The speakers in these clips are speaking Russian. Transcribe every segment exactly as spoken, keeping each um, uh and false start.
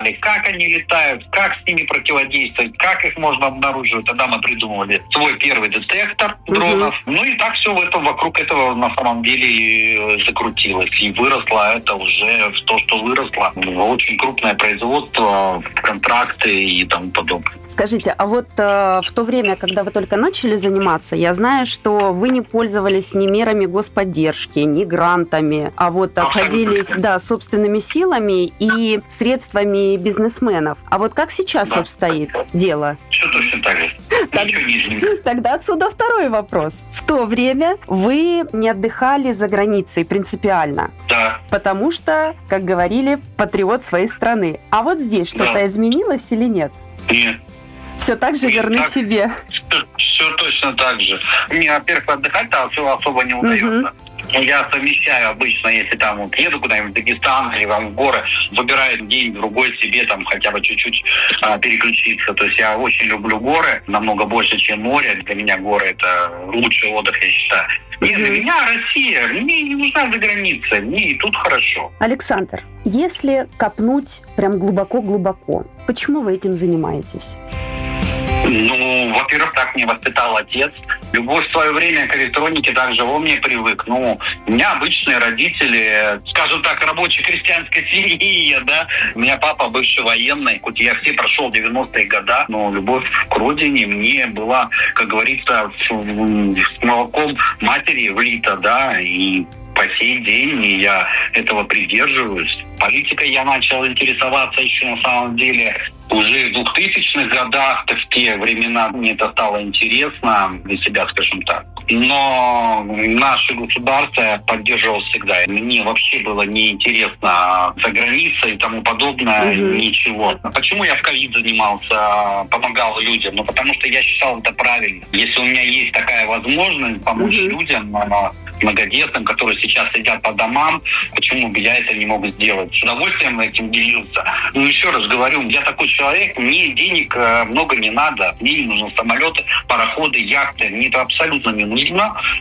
знали, как они летают, как с ними противодействовать, как их можно обнаруживать. Тогда мы придумывали свой первый детектор дронов. Угу. Ну и так все в этом, вокруг этого на самом деле закрутилось. И выросло это уже в то, что выросло. Очень крупное производство, контракты и тому подобное. Скажите, а вот э, в то время, когда вы только начали заниматься, я знаю, что вы не пользовались ни мерами господдержки, ни грантами, а вот обходились, да, собственными силами и средствами бизнесменов. А вот как сейчас да. обстоит дело? Все точно так же. Так, Ничего не изменилось. Тогда отсюда второй вопрос. В то время вы не отдыхали за границей принципиально. Да. Потому что, как говорили, патриот своей страны. А вот здесь что-то да. изменилось или нет? Нет. Все так же верны так, себе. Все, все точно так же. Мне, во-первых, отдыхать-то все особо не удается. Uh-huh. Я совмещаю обычно, если там вот еду куда-нибудь в Дагестан или вам в горы, выбираю день-другой себе там хотя бы чуть-чуть а, переключиться. То есть я очень люблю горы, намного больше, чем море. Для меня горы – это лучший отдых, я считаю. Нет, для меня Россия, мне не нужна за границей, мне и тут хорошо. Александр, если копнуть прям глубоко-глубоко, почему вы этим занимаетесь? Ну, во-первых, так меня воспитал отец. Любовь в свое время к электронике, так же он мне привык. Ну, у меня обычные родители, скажем так, рабочей крестьянской семьи, да. У меня папа бывший военный, хоть я все прошел девяностые годы, но любовь к родине мне была, как говорится, с молоком матери влита, да, и по сей день я этого придерживаюсь. Политикой я начал интересоваться еще на самом деле уже в двухтысячных годах, в те времена мне это стало интересно для себя, скажем так. Но наше государство я поддерживал всегда. Мне вообще было неинтересно за границей и тому подобное, mm-hmm. ничего. Почему я в ковид занимался, помогал людям? Ну, потому что я считал это правильно. Если у меня есть такая возможность помочь mm-hmm. людям, многодетным, которые сейчас сидят по домам, почему бы я это не мог сделать? С удовольствием этим делился. Ну, еще раз говорю, я такой человек, мне денег много не надо, мне не нужны самолеты, пароходы, яхты, мне это абсолютно не нужно.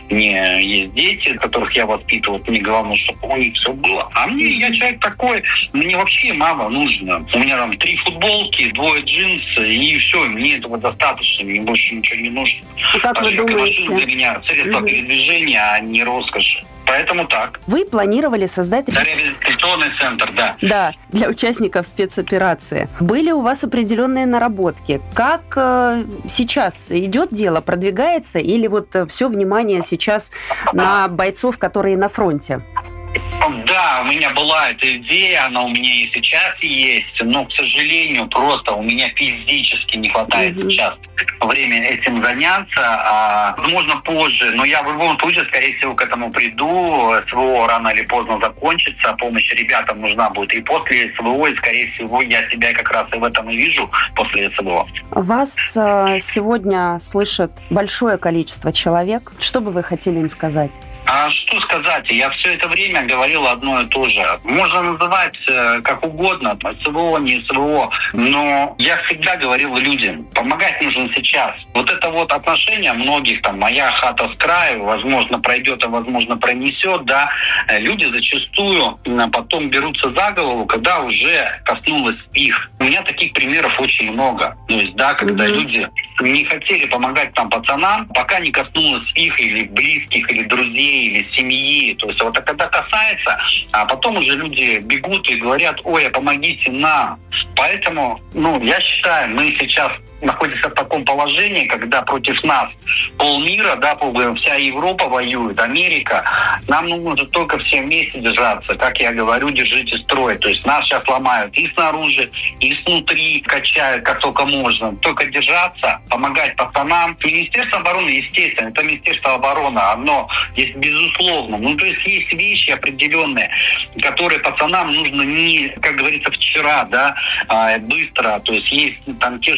Мне есть дети, которых я воспитывал, мне главное, чтобы у них все было. А мне, я человек такой, мне вообще мало нужно. У меня там три футболки, двое джинс, и все, мне этого достаточно, мне больше ничего не нужно. Как вы думаете? Машина для меня средство mm-hmm. передвижения, а не роскошь. Поэтому так. Вы планировали создать... Реабилитационный центр, да. Да, для участников спецоперации. Были у вас определенные наработки. Как э, сейчас идет дело, продвигается, или вот э, все внимание сейчас на бойцов, которые на фронте? Да, у меня была эта идея, она у меня и сейчас есть, но, к сожалению, просто у меня физически не хватает mm-hmm. сейчас времени этим заняться. А, возможно, позже, но я в любом случае, скорее всего, к этому приду. СВО рано или поздно закончится, помощь ребятам нужна будет и после СВО, и, скорее всего, я себя как раз и в этом и вижу после СВО. Вас э, сегодня слышит большое количество человек. Что бы вы хотели им сказать? А что сказать? Я все это время говорил одно и то же. Можно называть э, как угодно, СВО, не СВО, но я всегда говорил людям, помогать нужно сейчас. Вот это вот отношение многих, там, моя хата с краю, возможно, пройдет, а возможно, пронесет, да, люди зачастую потом берутся за голову, когда уже коснулось их. У меня таких примеров очень много. То есть, да, когда mm-hmm. люди не хотели помогать там пацанам, пока не коснулось их или близких, или друзей, или семьи. То есть вот это когда касается, а потом уже люди бегут и говорят: ой, а помогите нам. Поэтому, ну, я считаю, мы сейчас находимся в таком положении, когда против нас полмира, да, вся Европа воюет, Америка. Нам нужно только все вместе держаться. Как я говорю, держите строй. То есть нас сейчас ломают и снаружи, и снутри качают, как только можно. Только держаться, помогать пацанам. Министерство обороны, естественно, это Министерство обороны, оно есть безусловно. Ну, то есть есть вещи определенные, которые пацанам нужно не, как говорится, вчера, да, быстро. То есть есть там те же дроны,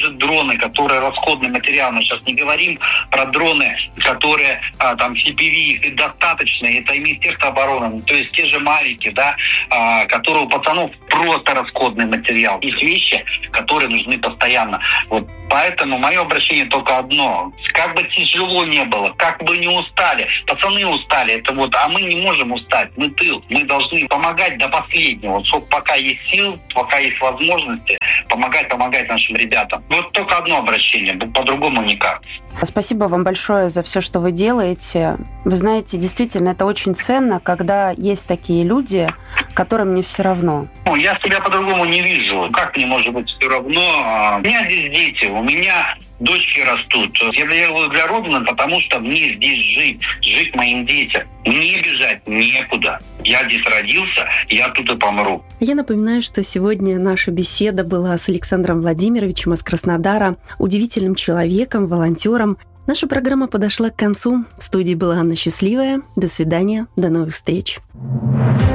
дроны, которые расходный материал. Мы сейчас не говорим про дроны, которые а, там си пи ви их достаточно. Это и Министерство обороны, то есть те же мавики, да, а, которые у пацанов просто расходный материал. Есть вещи, которые нужны постоянно. Вот поэтому мое обращение только одно. Как бы тяжело не было, как бы не устали, пацаны устали, это вот, а мы не можем устать, мы тыл, мы должны помогать до последнего. Вот сколько пока есть сил, пока есть возможности, помогать, помогать нашим ребятам. Вот только одно обращение, по-другому никак. Спасибо вам большое за все, что вы делаете. Вы знаете, действительно, это очень ценно, когда есть такие люди, которым не все равно. Ну, я себя по-другому не вижу. Как мне может быть все равно? У меня здесь дети, у меня дочки растут. Я делаю для Родины, потому что мне здесь жить, жить моим детям. Мне бежать некуда. Я здесь родился, я тут и помру. Я напоминаю, что сегодня наша беседа была с Александром Владимировичем из Краснодара, удивительным человеком, волонтером. Наша программа подошла к концу. В студии была Анна Счастливая. До свидания, до новых встреч.